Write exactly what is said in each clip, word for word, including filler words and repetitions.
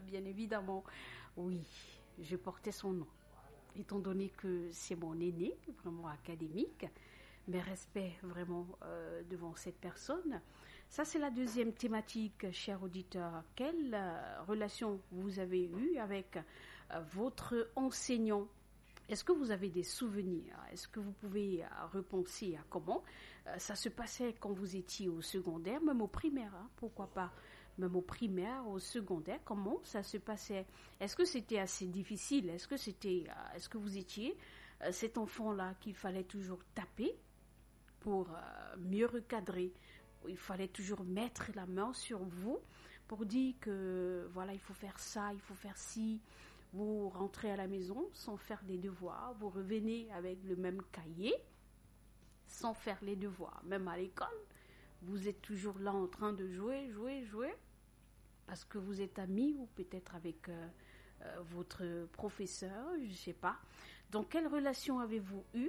bien évidemment, oui, je portais son nom. Étant donné que c'est mon aîné, vraiment académique, mes respects vraiment euh, devant cette personne. Ça, c'est la deuxième thématique, cher auditeur. Quelle euh, relation vous avez eue avec euh, votre enseignant? Est-ce que vous avez des souvenirs? Est-ce que vous pouvez euh, repenser à comment euh, ça se passait quand vous étiez au secondaire, même au primaire, hein, pourquoi pas? Même au primaire, au secondaire, comment ça se passait? Est-ce que c'était assez difficile? Est-ce que c'était, euh, est-ce que vous étiez euh, cet enfant-là qu'il fallait toujours taper pour euh, mieux recadrer? Il fallait toujours mettre la main sur vous pour dire que voilà, il faut faire ça, il faut faire ci. Vous rentrez à la maison sans faire les devoirs, vous revenez avec le même cahier sans faire les devoirs. Même à l'école, vous êtes toujours là en train de jouer, jouer, jouer, parce que vous êtes amis ou peut-être avec euh, euh, votre professeur, je ne sais pas. Donc, quelle relation avez-vous eue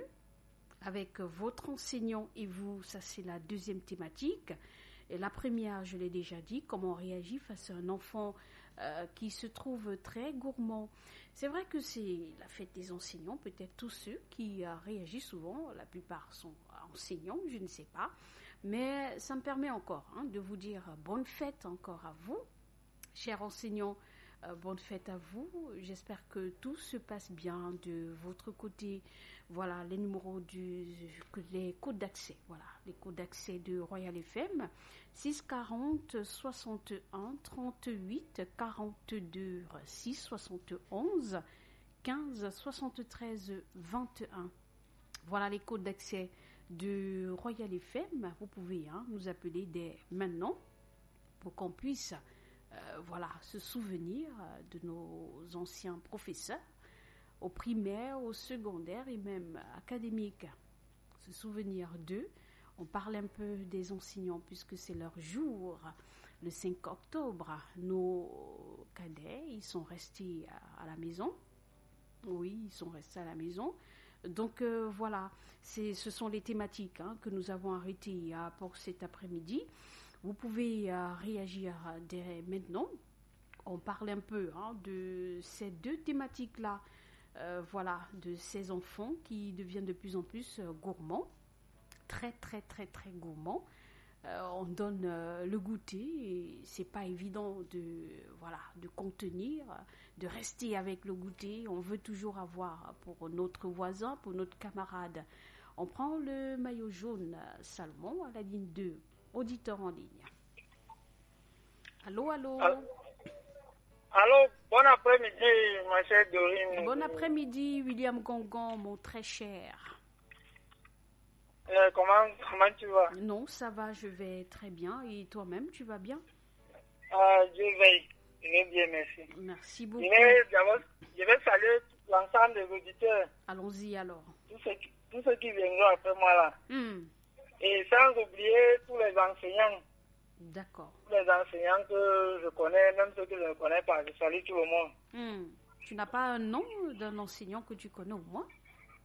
avec votre enseignant et vous? Ça, c'est la deuxième thématique. Et la première, je l'ai déjà dit, comment on réagit face à un enfant euh, qui se trouve très gourmand. C'est vrai que c'est la fête des enseignants, peut-être tous ceux qui euh, réagissent souvent, la plupart sont enseignants, je ne sais pas. Mais ça me permet encore hein, de vous dire bonne fête encore à vous, chers enseignants. Euh, bonne fête à vous. J'espère que tout se passe bien de votre côté. Voilà les numéros du, les codes d'accès. Voilà les codes d'accès de Royal F M. six quarante soixante et un trente-huit quarante-deux six soixante et onze quinze soixante-treize vingt et un. Voilà les codes d'accès de Royal F M. Vous pouvez hein, nous appeler dès maintenant pour qu'on puisse Euh, voilà, se souvenir de nos anciens professeurs au primaire, au secondaire et même académique. Se souvenir d'eux. On parle un peu des enseignants puisque c'est leur jour. Le cinq octobre, nos cadets, ils sont restés à, à la maison. Oui, ils sont restés à la maison. Donc euh, voilà, c'est, ce sont les thématiques hein, que nous avons arrêtées euh, pour cet après-midi. Vous pouvez euh, réagir dès maintenant. On parle un peu hein, de ces deux thématiques-là, euh, voilà, de ces enfants qui deviennent de plus en plus euh, gourmands, très très très très gourmands. Euh, on donne euh, le goûter et c'est pas évident de voilà de contenir, de rester avec le goûter. On veut toujours avoir pour notre voisin, pour notre camarade. On prend le maillot jaune Salomon à la ligne deux. Auditeur en ligne. Allô, allô. Allô, allô bon après-midi, ma chère Dorine. Bon après-midi, William Gongon, mon très cher. Euh, comment, comment tu vas? Non, ça va, je vais très bien. Et toi-même, tu vas bien? Ah, Dieu veille. Je vais bien, merci. Merci beaucoup. Je vais, je vais saluer l'ensemble des auditeurs. Allons-y alors. Tous ceux qui, tous ceux qui viendront après moi là. Mm. Et sans oublier tous les enseignants. D'accord. Tous les enseignants que je connais, même ceux que je ne connais pas, je salue tout le monde. Mm. Tu n'as pas un nom d'un enseignant que tu connais au moins?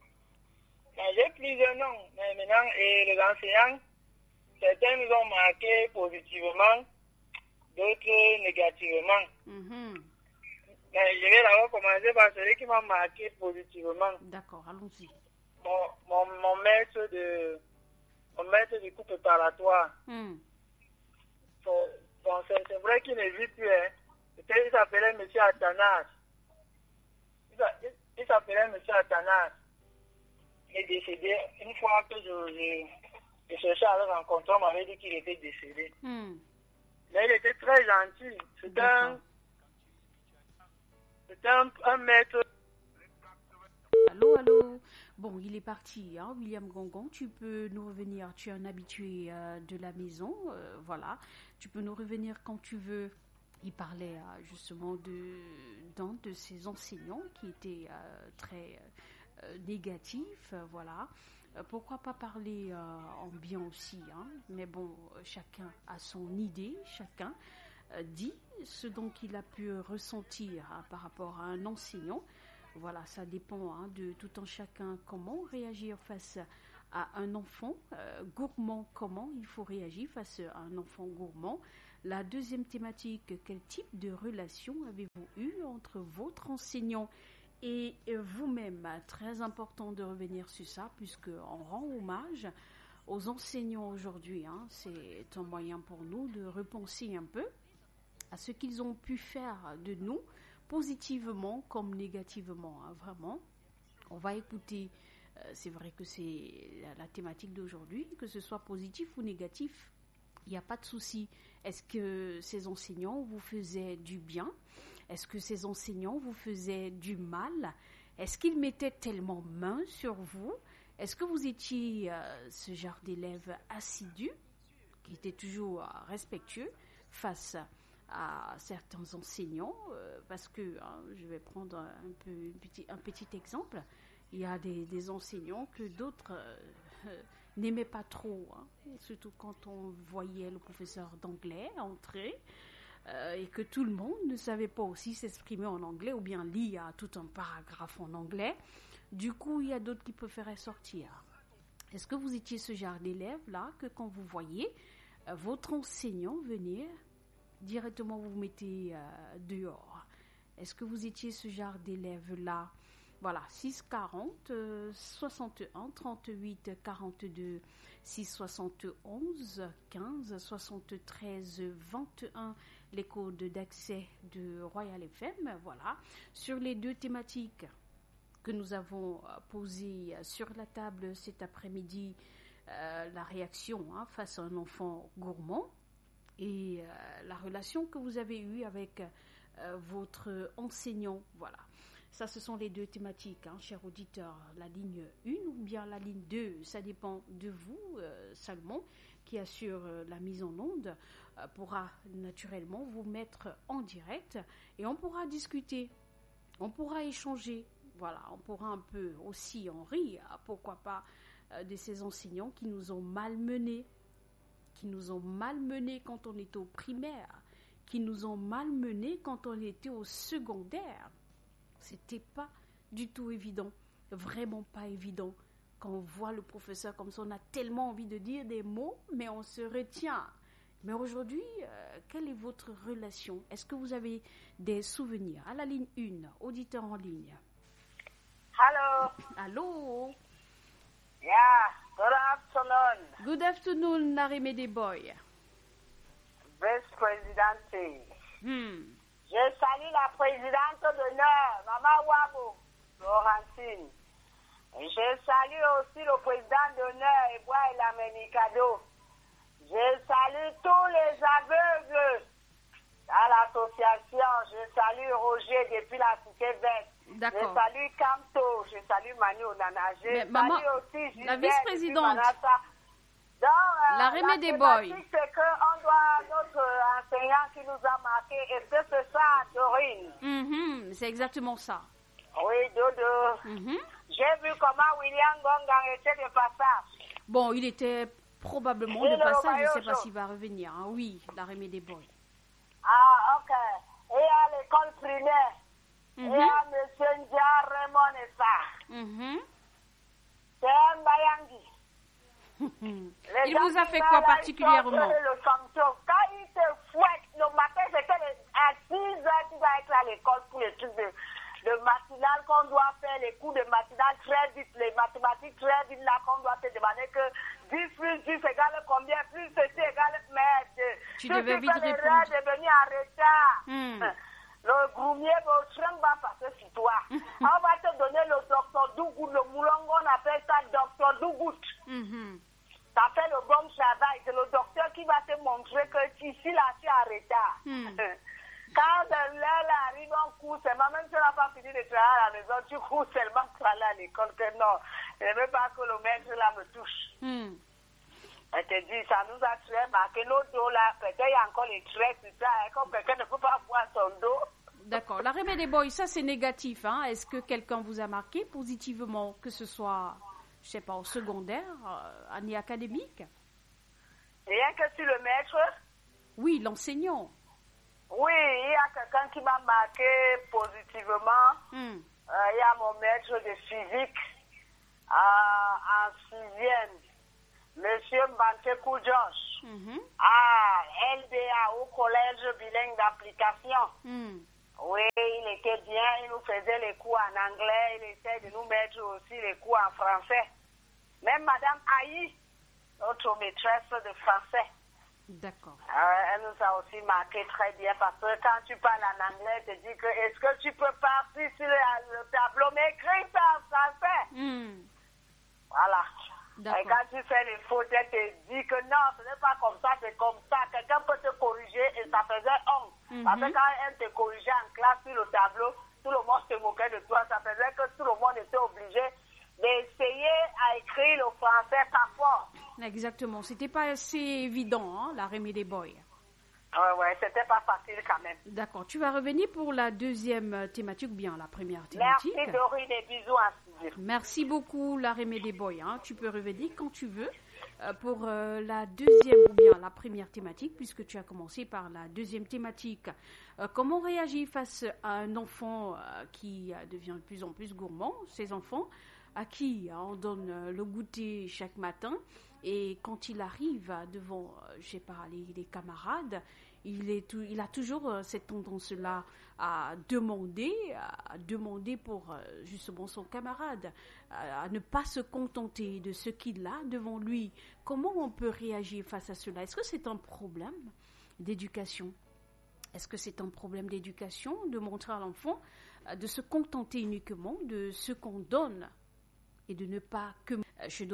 J'ai plusieurs noms, mais maintenant, et les enseignants, certains nous ont marqué positivement, d'autres négativement. Mm-hmm. Mais je vais d'abord commencer par celui qui m'a marqué positivement. D'accord, allons-y. Mon, mon, mon maître de mon maître du coup préparatoire. Mm. Bon, bon c'est, c'est vrai qu'il ne vit plus. Hein. Il s'appelait M. Athanas. Il, il, il s'appelait M. Athanas. Il est décédé. Une fois que je, je, je cherchais à le rencontrer, on m'avait dit qu'il était décédé. Mm. Mais il était très gentil. C'était un, c'était un, un maître. Allô, allô. Bon, il est parti, hein, William Gongon. Tu peux nous revenir. Tu es un habitué euh, de la maison, euh, voilà. Tu peux nous revenir quand tu veux. Il parlait euh, justement de d'un de ses enseignants qui était euh, très euh, négatif, euh, voilà. Euh, pourquoi pas parler euh, en bien aussi, hein. Mais bon, chacun a son idée, chacun euh, dit ce dont il a pu ressentir hein, par rapport à un enseignant. Voilà, ça dépend hein, de tout un chacun comment réagir face à un enfant euh, gourmand, comment il faut réagir face à un enfant gourmand. La deuxième thématique, quel type de relation avez-vous eu entre votre enseignant et vous-même? Très important de revenir sur ça, puisqu'on rend hommage aux enseignants aujourd'hui. Hein. C'est un moyen pour nous de repenser un peu à ce qu'ils ont pu faire de nous, positivement comme négativement. Hein, vraiment, on va écouter, euh, c'est vrai que c'est la, la thématique d'aujourd'hui, que ce soit positif ou négatif, il n'y a pas de souci. Est-ce que ces enseignants vous faisaient du bien? Est-ce que ces enseignants vous faisaient du mal? Est-ce qu'ils mettaient tellement main sur vous? Est-ce que vous étiez euh, ce genre d'élève assidu, qui était toujours euh, respectueux face à certains enseignants? euh, Parce que, hein, je vais prendre un, peu, un, petit, un petit exemple. Il y a des, des enseignants que d'autres euh, euh, n'aimaient pas trop, hein, surtout quand on voyait le professeur d'anglais entrer euh, et que tout le monde ne savait pas aussi s'exprimer en anglais ou bien lire tout un paragraphe en anglais. Du coup, il y a d'autres qui préféraient sortir. Est-ce que vous étiez ce genre d'élève-là que quand vous voyez euh, votre enseignant venir, directement vous vous mettez euh, dehors? Est-ce que vous étiez ce genre d'élève-là? Voilà, six quarante, euh, soixante et un, trente-huit, quarante-deux, six soixante onze, quinze, soixante-treize, vingt et un, les codes d'accès de Royal F M. Voilà, sur les deux thématiques que nous avons posées sur la table cet après-midi, euh, la réaction hein, face à un enfant gourmand et euh, la relation que vous avez eue avec euh, votre enseignant. Voilà. Ça, ce sont les deux thématiques, hein, chers auditeurs. La ligne un ou bien la ligne deux, ça dépend de vous, euh, Salomon, qui assure euh, la mise en onde, euh, pourra naturellement vous mettre en direct et on pourra discuter, on pourra échanger. Voilà, on pourra un peu aussi en rire, pourquoi pas, euh, de ces enseignants qui nous ont malmenés, qui nous ont malmenés quand on était au primaire, qui nous ont malmenés quand on était au secondaire. C'était pas du tout évident, vraiment pas évident. Quand on voit le professeur comme ça, on a tellement envie de dire des mots, mais on se retient. Mais aujourd'hui, euh, quelle est votre relation? Est-ce que vous avez des souvenirs? À la ligne un, auditeur en ligne. Hello. Allô? Yeah, good afternoon. Good afternoon, Narimede Boy. Vice Presidente. Hmm. Je salue la présidente d'honneur, Maman Wabo, Laurentine. Je salue aussi le président d'honneur, Ebois et la Ménicado. Je salue tous les aveugles à l'association. Je salue Roger depuis la Cité Verte. D'accord. Je salue Camto. Je salue Manu Onana. Je Mais salue maman, aussi Gilbert la vice-présidente. Donc, euh, La Rémé des Boys. Boys. C'est qu'on doit, notre enseignant qui nous a marqué, est-ce que c'est ça, Dorine? Mm-hmm, c'est exactement ça. Oui, Dodo. Mm-hmm. J'ai vu comment William Gongang était de passage. Bon, il était probablement Et de passage, je ne sais Romayoso. pas s'il va revenir. Hein. Oui, la Rémé des Boys. Ah, ok. Et à l'école primaire, Mm-hmm. et à M. Ndia Raymond et ça. Mm-hmm. C'est un Bayangi. Il vous a fait quoi particulièrement? Le quand il se fouette, le matin, c'était à six heures, tu dois être à l'école pour les trucs de, de matinale, qu'on doit faire les cours de matinale très vite, les mathématiques très vite, là, qu'on doit te demander que dix plus dix égale combien, plus ceci égale merde. Tu si devais tu vite fais répondre. l'erreur de venir en retard. Mm. Le groumier, le train va passer sur toi. On va te donner le docteur Dougout, le moulongo, on appelle ça docteur Dougout. Mm-hmm. Ça fait le bon travail. C'est le docteur qui va te montrer que ici, là, tu es en retard. Mm. Quand l'heure arrive, on court seulement, même si on n'a pas fini de travailler à la maison, tu cours seulement pour aller à l'école. Que non, je ne veux pas que le maître là me touche. Mm. Elle te dit, ça nous a très marqué nos dos là. Peut-être il y a encore les traits sur ça. Et comme quelqu'un ne peut pas voir son dos. D'accord. La Rémé des Boys, ça c'est négatif. Hein? Est-ce que quelqu'un vous a marqué positivement, que ce soit, je ne sais pas, au secondaire, euh, année académique? Rien que sur le maître. Oui, l'enseignant. Oui, il y a quelqu'un qui m'a marqué positivement. Mm. Euh, il y a mon maître de physique euh, en sixième. Monsieur Mbantekou Josh, Mhm. à L B A, au collège bilingue d'application. Mm. Oui, il était bien, il nous faisait les cours en anglais, il essaie de nous mettre aussi les cours en français. Même Madame Aïe, notre maîtresse de français, D'accord. euh, elle nous a aussi marqué très bien parce que quand tu parles en anglais, elle te dit que est-ce que tu peux partir sur le, le tableau, mais écris ça en français. Mm. Voilà. D'accord. Et quand tu fais les fautes, elle te dit que non, ce n'est pas comme ça, c'est comme ça. Quelqu'un peut te corriger et ça faisait honte. Mhm. Parce que quand elle te corrigeait en classe sur le tableau, tout le monde se moquait de toi. Ça faisait que tout le monde était obligé d'essayer à écrire le français par force. Exactement. C'était pas assez évident, hein, la Rémi des Boys. Ouais, ouais, c'était pas facile quand même. D'accord. Tu vas revenir pour la deuxième thématique ou bien la première thématique. Merci Dorine et bisous à Sylvie. Merci beaucoup, la Rémi des Boys. Hein. Tu peux revenir quand tu veux euh, pour euh, la deuxième ou bien la première thématique, puisque tu as commencé par la deuxième thématique. Euh, comment réagir face à un enfant euh, qui euh, devient de plus en plus gourmand, ces enfants à qui hein, on donne euh, le goûter chaque matin et quand il arrive euh, devant, euh, je sais pas, les, les camarades, il, est tout, il a toujours euh, cette tendance-là à demander, à demander pour euh, justement son camarade, à, à ne pas se contenter de ce qu'il a devant lui. Comment on peut réagir face à cela? Est-ce que c'est un problème d'éducation? Est-ce que c'est un problème d'éducation de montrer à l'enfant euh, de se contenter uniquement de ce qu'on donne et de ne pas que... Je